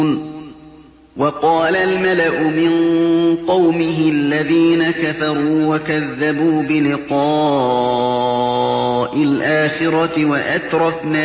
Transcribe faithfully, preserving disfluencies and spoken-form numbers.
وقال الملأ من قومه الذين كفروا وكذبوا بلقاء الآخرة وأترفنا